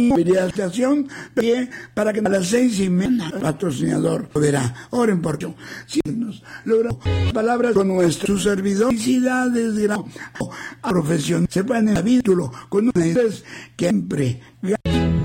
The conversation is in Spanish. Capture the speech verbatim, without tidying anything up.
mi estación para que a las seis y media el patrocinador verá. Oren por yo. Si nos logramos palabras con nuestro su servidor, felicidades, gran a profesión. Se ponen el título con una idea que siempre gana.